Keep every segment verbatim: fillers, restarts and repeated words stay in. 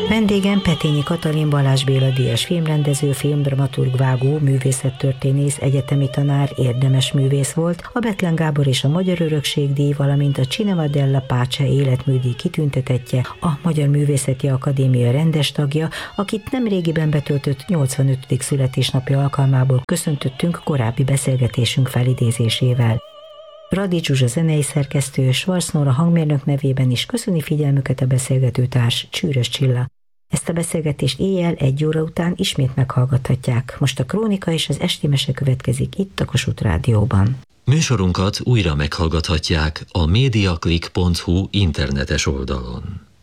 Vendégem Petényi Katalin Balázs Béla díjas filmrendező, filmdramaturg, vágó, művészettörténész, egyetemi tanár, érdemes művész volt, a Bethlen Gábor és a Magyar Örökségdíj, valamint a Cinema della Pace életműdíj kitüntetettje, a Magyar Művészeti Akadémia rendes tagja, akit nemrégiben betöltött nyolcvanötödik születésnapja alkalmából köszöntöttünk korábbi beszélgetésünk felidézésével. Radics Zsuzsa zenei szerkesztő, Schwarz Nóra hangmérnök nevében is köszöni figyelmüket a beszélgetőtárs, Csűrös Csilla. Ezt a beszélgetést éjjel egy óra után ismét meghallgathatják. Most a Krónika és az esti mese következik itt a Kossuth Rádióban. Műsorunkat újra meghallgathatják a mediaclick pont hu internetes oldalon.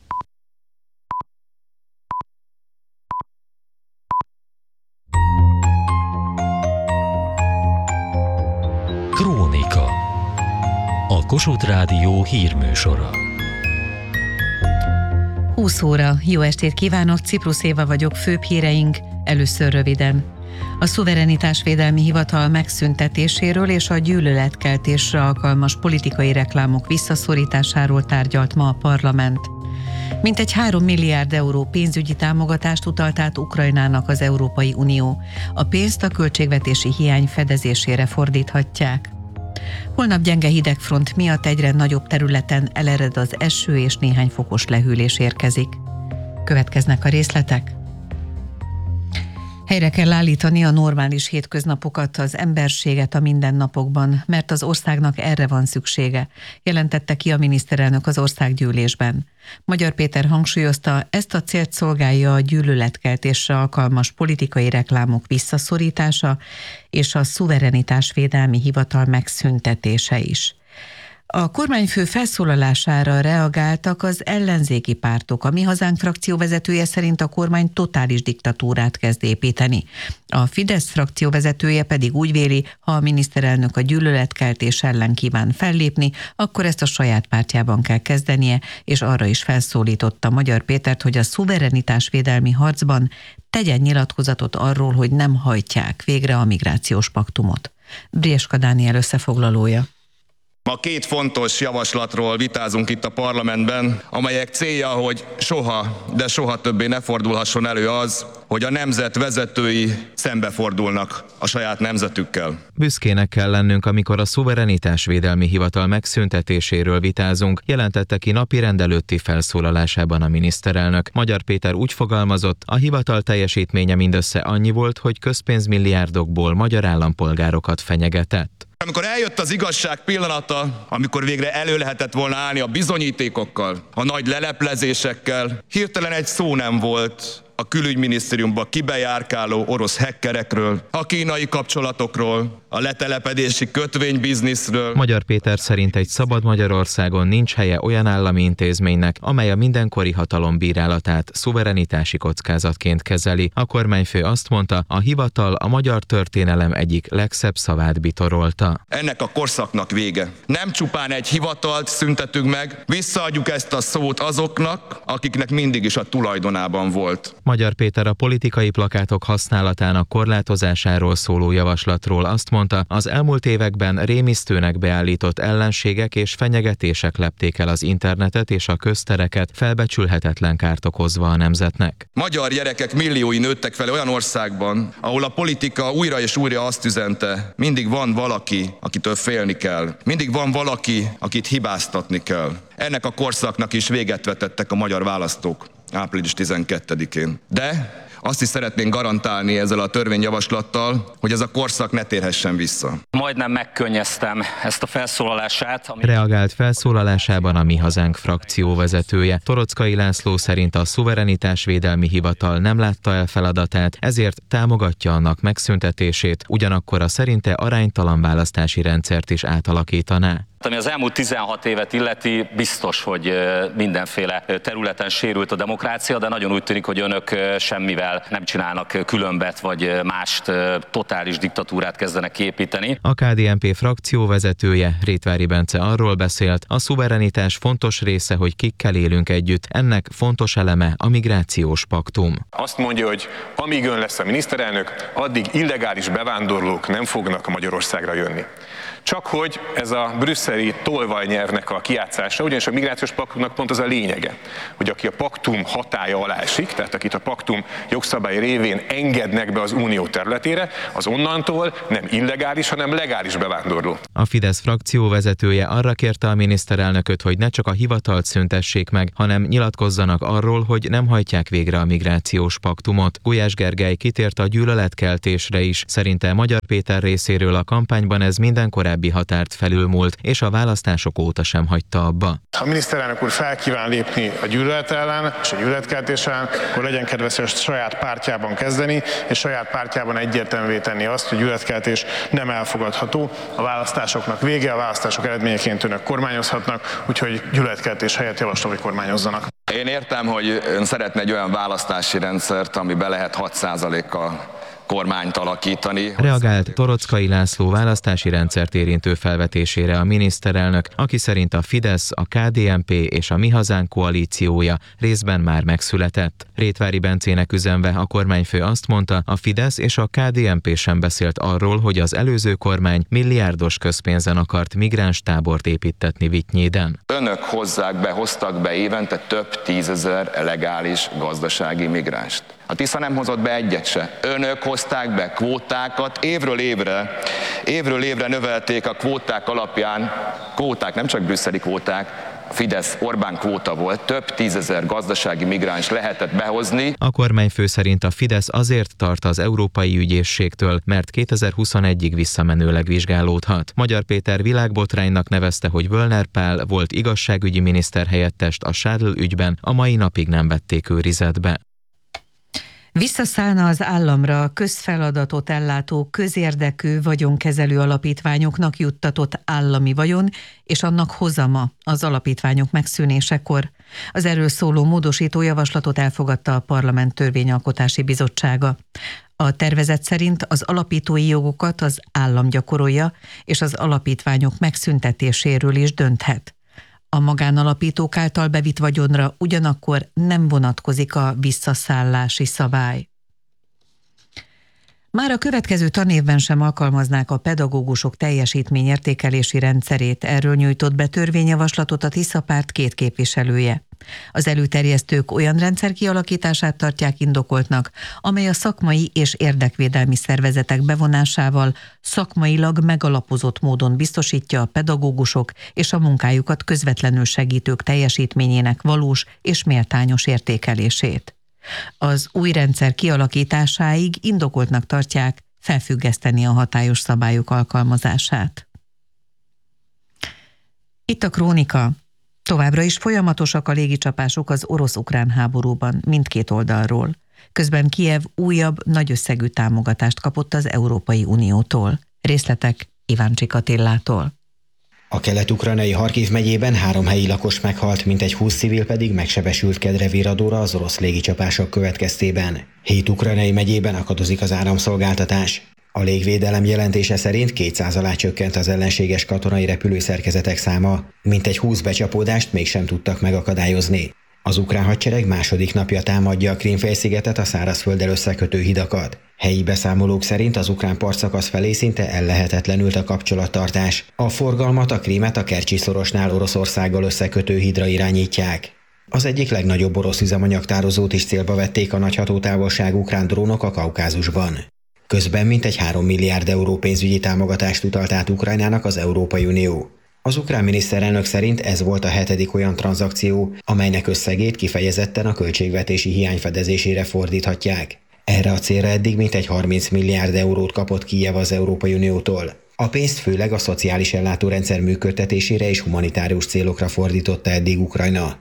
Krónika. A Kossuth Rádió hírműsora. húsz óra. Jó estét kívánok, Ciprus Éva vagyok, főbb híreink, először röviden. A szuverenitásvédelmi hivatal megszüntetéséről és a gyűlöletkeltésre alkalmas politikai reklámok visszaszorításáról tárgyalt ma a parlament. Mintegy három milliárd euró pénzügyi támogatást utalt át Ukrajnának az Európai Unió. A pénzt a költségvetési hiány fedezésére fordíthatják. Holnap gyenge hidegfront miatt egyre nagyobb területen elered az eső és néhány fokos lehűlés érkezik. Következnek a részletek. Helyre kell állítani a normális hétköznapokat, az emberséget a mindennapokban, mert az országnak erre van szüksége, jelentette ki a miniszterelnök az országgyűlésben. Magyar Péter hangsúlyozta, ezt a célt szolgálja a gyűlöletkeltésre alkalmas politikai reklámok visszaszorítása és a szuverenitásvédelmi hivatal megszüntetése is. A kormányfő felszólalására reagáltak az ellenzéki pártok. A Mi Hazánk frakció vezetője szerint a kormány totális diktatúrát kezd építeni. A Fidesz frakció vezetője pedig úgy véli, ha a miniszterelnök a gyűlöletkeltés ellen kíván fellépni, akkor ezt a saját pártjában kell kezdenie, és arra is felszólította Magyar Pétert, hogy a szuverenitásvédelmi harcban tegyen nyilatkozatot arról, hogy nem hajtják végre a migrációs paktumot. Brieska Dániel összefoglalója. Ma két fontos javaslatról vitázunk itt a parlamentben, amelyek célja, hogy soha, de soha többé ne fordulhasson elő az, hogy a nemzet vezetői szembefordulnak a saját nemzetükkel. Büszkének kell lennünk, amikor a szuverenitásvédelmi hivatal megszüntetéséről vitázunk, jelentette ki napirend előtti felszólalásában a miniszterelnök. Magyar Péter úgy fogalmazott, a hivatal teljesítménye mindössze annyi volt, hogy közpénzmilliárdokból magyar állampolgárokat fenyegetett. Amikor eljött az igazság pillanata, amikor végre elő lehetett volna állni a bizonyítékokkal, a nagy leleplezésekkel, hirtelen egy szó nem volt a külügyminisztériumban kibejárkáló orosz hackerekről, a kínai kapcsolatokról, a letelepedési kötvénybizniszről. Magyar Péter szerint egy szabad Magyarországon nincs helye olyan állami intézménynek, amely a mindenkori hatalom bírálatát szuverenitási kockázatként kezeli. A kormányfő azt mondta, a hivatal a magyar történelem egyik legszebb szavát bitorolta. Ennek a korszaknak vége. Nem csupán egy hivatalt szüntetünk meg, visszaadjuk ezt a szót azoknak, akiknek mindig is a tulajdonában volt. Magyar Péter a politikai plakátok használatának korlátozásáról szóló javaslatról azt mondta, az elmúlt években rémisztőnek beállított ellenségek és fenyegetések lepték el az internetet és a köztereket, felbecsülhetetlen kárt okozva a nemzetnek. Magyar gyerekek milliói nőttek fel olyan országban, ahol a politika újra és újra azt üzente, mindig van valaki, akitől félni kell. Mindig van valaki, akit hibáztatni kell. Ennek a korszaknak is véget vetettek a magyar választók április tizenkettedikén. De azt is szeretnénk garantálni ezzel a törvényjavaslattal, hogy ez a korszak ne térhessen vissza. Majdnem megkönnyeztem ezt a felszólalását. Ami... Reagált felszólalásában a Mi Hazánk frakció vezetője. Toroczkai László szerint a szuverenitásvédelmi hivatal nem látta el feladatát, ezért támogatja annak megszüntetését, ugyanakkor a szerinte aránytalan választási rendszert is átalakítaná. Ami az elmúlt tizenhat évet illeti, biztos, hogy mindenféle területen sérült a demokrácia, de nagyon úgy tűnik, hogy önök semmivel nem csinálnak különbet, vagy mást, totális diktatúrát kezdenek képíteni. A ká dé en pé frakció vezetője, Rétvári Bence arról beszélt, a szuverenitás fontos része, hogy kikkel élünk együtt, ennek fontos eleme a migrációs paktum. Azt mondja, hogy amíg ön lesz a miniszterelnök, addig illegális bevándorlók nem fognak Magyarországra jönni. Csak hogy ez a brüsszeli tolvajnyelvnek a kijátszása, ugyanis a migrációs paktumnak pont az a lényege, hogy aki a paktum hatálya alá esik, tehát akit a paktum jogszabály révén engednek be az unió területére, az onnantól nem illegális, hanem legális bevándorló. A Fidesz frakció vezetője arra kérte a miniszterelnököt, hogy ne csak a hivatalt szüntessék meg, hanem nyilatkozzanak arról, hogy nem hajtják végre a migrációs paktumot. Gulyás Gergely kitért a gyűlöletkeltésre is. Szerinte Magyar Péter részéről a kampányban ez minden korábbi határt felülmúlt, és a választások óta sem hagyta abba. Ha a miniszterelnök úr fel kíván lépni a gyűlölet ellen és a gyűlöletkeltés ellen, akkor legyen kedves a saját pártjában kezdeni, és saját pártjában egyértelművé tenni azt, hogy gyűlöletkeltés nem elfogadható. A választásoknak vége, a választások eredményeként önök kormányozhatnak, úgyhogy gyűlöletkeltés helyett javaslom, hogy kormányozzanak. Én értem, hogy ön szeretne egy olyan választási rendszert, amiben lehet hat százalékkal kormányt alakítani. Reagált Torockai László választási rendszert érintő felvetésére a miniszterelnök, aki szerint a Fidesz, a ká dé en pé és a Mi Hazánk koalíciója részben már megszületett. Rétvári Bencének üzenve a kormányfő azt mondta, a Fidesz és a ká dé en pé sem beszélt arról, hogy az előző kormány milliárdos közpénzen akart migráns tábort építtetni Vitynyéden. Önök hozzák be, hoztak be évente több tízezer legális gazdasági migránst. A Tisza nem hozott be egyet se. Önök hozták be kvótákat, évről évre, évről évre növelték a kvóták alapján, kvóták, nem csak brüsszeli kvóták, a Fidesz Orbán kvóta volt, több tízezer gazdasági migráns lehetett behozni. A kormányfő szerint a Fidesz azért tart az Európai Ügyészségtől, mert kétezer-huszonegyig visszamenőleg vizsgálódhat. Magyar Péter világbotránynak nevezte, hogy Völner Pál volt igazságügyi miniszterhelyettest a Sádl ügyben, a mai napig nem vették őrizetbe. Visszaszállna az államra a közfeladatot ellátó közérdekű vagyonkezelő alapítványoknak juttatott állami vagyon és annak hozama az alapítványok megszűnésekor. Az erről szóló módosító javaslatot elfogadta a Parlament Törvényalkotási Bizottsága. A tervezet szerint az alapítói jogokat az állam gyakorolja, és az alapítványok megszüntetéséről is dönthet. A magánalapítók által bevitt vagyonra ugyanakkor nem vonatkozik a visszaszállási szabály. Már a következő tanévben sem alkalmaznák a pedagógusok teljesítményértékelési rendszerét, erről nyújtott be törvényjavaslatot a Tisza párt két képviselője. Az előterjesztők olyan rendszer kialakítását tartják indokoltnak, amely a szakmai és érdekvédelmi szervezetek bevonásával szakmailag megalapozott módon biztosítja a pedagógusok és a munkájukat közvetlenül segítők teljesítményének valós és méltányos értékelését. Az új rendszer kialakításáig indokoltnak tartják felfüggeszteni a hatályos szabályok alkalmazását. Itt a krónika. Továbbra is folyamatosak a légicsapások az orosz-ukrán háborúban mindkét oldalról. Közben Kijev újabb nagy összegű támogatást kapott az Európai Uniótól. Részletek Iváncsik Attillától. A kelet-ukrajnai Harkiv megyében három helyi lakos meghalt, mintegy húsz civil pedig megsebesült kedre Viradóra az orosz légicsapások következtében. Hét ukrajnai megyében akadozik az áramszolgáltatás. A légvédelem jelentése szerint kétszáz alá csökkent az ellenséges katonai repülőszerkezetek száma, mintegy húsz becsapódást mégsem tudtak megakadályozni. Az ukrán hadsereg második napja támadja a Krím-félszigetet, a szárazfölddel összekötő hidakat. Helyi beszámolók szerint az ukrán partszakasz felé szinte ellehetetlenült a kapcsolattartás. A forgalmat a Krímet a Kercsi-szorosnál Oroszországgal összekötő hídra irányítják. Az egyik legnagyobb orosz üzemanyagtározót is célba vették a nagy hatótávolságú ukrán drónok a Kaukázusban. Közben mintegy három milliárd euró pénzügyi támogatást utalt át Ukrajnának az Európai Unió. Az ukrán miniszterelnök szerint ez volt a hetedik olyan tranzakció, amelynek összegét kifejezetten a költségvetési hiány fedezésére fordíthatják. Erre a célra eddig mintegy harminc milliárd eurót kapott Kijev az Európai Uniótól. A pénzt főleg a szociális ellátórendszer működtetésére és humanitárius célokra fordította eddig Ukrajna.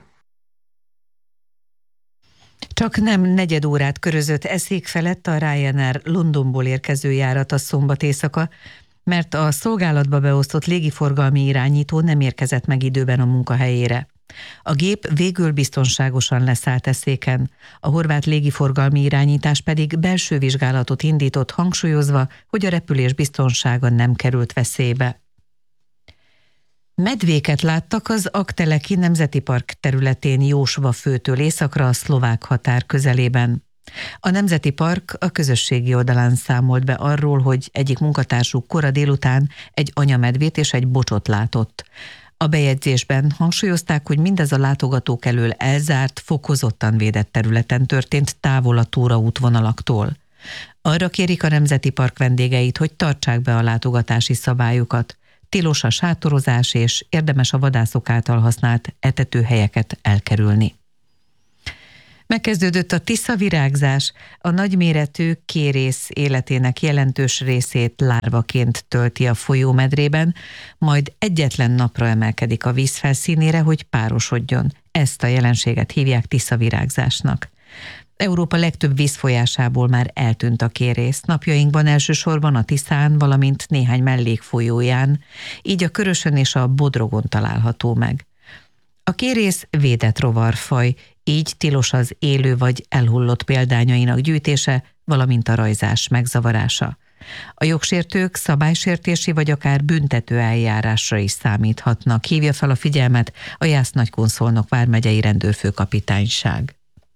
Csak nem negyed órát körözött eszék felett a Ryanair Londonból érkező járata szombat éjszaka, mert a szolgálatba beosztott légiforgalmi irányító nem érkezett meg időben a munkahelyére. A gép végül biztonságosan leszállt eszéken, a horvát légiforgalmi irányítás pedig belső vizsgálatot indított, hangsúlyozva, hogy a repülés biztonsága nem került veszélybe. Medvéket láttak az Aggteleki Nemzeti Park területén Jósva főtől északra a szlovák határ közelében. A Nemzeti Park a közösségi oldalán számolt be arról, hogy egyik munkatársuk kora délután egy anyamedvét és egy bocsot látott. A bejegyzésben hangsúlyozták, hogy mindez a látogatók elől elzárt, fokozottan védett területen történt, távol a túraútvonalaktól. Arra kérik a Nemzeti Park vendégeit, hogy tartsák be a látogatási szabályokat. Tilos a sátorozás, és érdemes a vadászok által használt etetőhelyeket elkerülni. Megkezdődött a tiszavirágzás, a nagyméretű kérész életének jelentős részét lárvaként tölti a folyómedrében, majd egyetlen napra emelkedik a víz felszínére, hogy párosodjon. Ezt a jelenséget hívják tiszavirágzásnak. Európa legtöbb vízfolyásából már eltűnt a kérész, napjainkban elsősorban a Tiszán, valamint néhány mellékfolyóján, így a Körösön és a Bodrogon található meg. A kérész védett rovarfaj, így tilos az élő vagy elhullott példányainak gyűjtése, valamint a rajzás megzavarása. A jogsértők szabálysértési vagy akár büntető eljárásra is számíthatnak, hívja fel a figyelmet a Jász-Nagykunszolnok vármegyei rendőrfőkapitányság.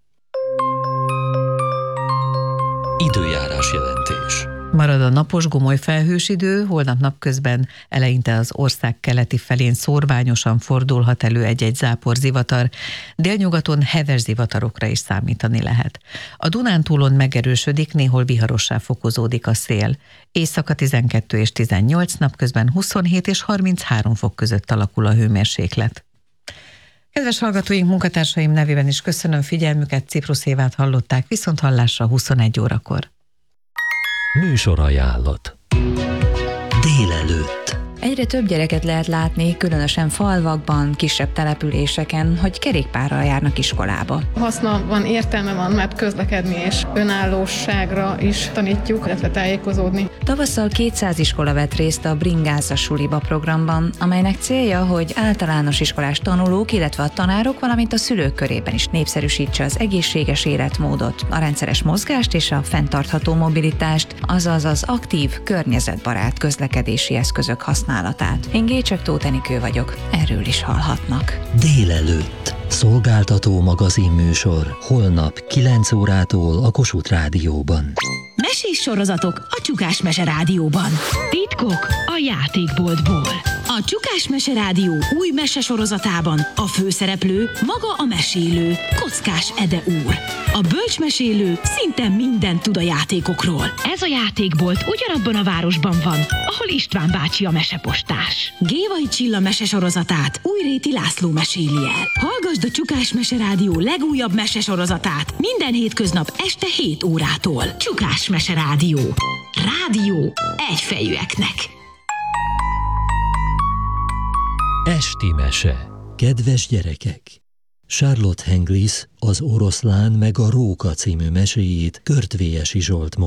Időjárás jelentés. Marad a napos, gomoly felhős idő, holnap napközben eleinte az ország keleti felén szórványosan fordulhat elő egy-egy záporzivatar, délnyugaton heves zivatarokra is számítani lehet. A Dunántúlon megerősödik, néhol viharossá fokozódik a szél. Éjszaka tizenkettő és tizennyolc, napközben huszonhét és harminchárom fok között alakul a hőmérséklet. Kedves hallgatóink, munkatársaim nevében is köszönöm figyelmüket, Ciprusz Évát hallották, viszont hallásra huszonegy órakor. Műsorajánlat. Délelőtt. Egyre több gyereket lehet látni, különösen falvakban, kisebb településeken, hogy kerékpárral járnak iskolába. Haszna van, értelme van, mert közlekedni és önállóságra is tanítjuk, illetve tájékozódni. Tavasszal kétszáz iskola vett részt a Bringázza suliba programban, amelynek célja, hogy általános iskolás tanulók, illetve a tanárok, valamint a szülők körében is népszerűsítse az egészséges életmódot, a rendszeres mozgást és a fenntartható mobilitást, azaz az aktív, környezetbarát közlekedési eszközök használatát. Én Gécsek Tóth Enikő vagyok, erről is hallhatnak. Délelőtt. Szolgáltató magazinműsor. Holnap kilenc órától a Kossuth Rádióban. Mesés sorozatok a Csukás Mese Rádióban. Titkok a játékboltból. A Csukás Mese Rádió új mesesorozatában a főszereplő maga a mesélő, Kockás Ede úr. A bölcsmesélő szinte mindent tud a játékokról. Ez a játékbolt ugyanabban a városban van, ahol István bácsi a mesepostás. Gévai Csilla mesesorozatát Újréti László meséli el. Hallgasd a Csukás Mese Rádió legújabb mesesorozatát minden hétköznap este hét órától. Csukás Mese Rádió. Rádió egyfejűeknek. Esti mese. Kedves gyerekek! Charlotte Henglis, az Oroszlán meg a Róka című meséjét Körtvélyesi Zsolt mondta.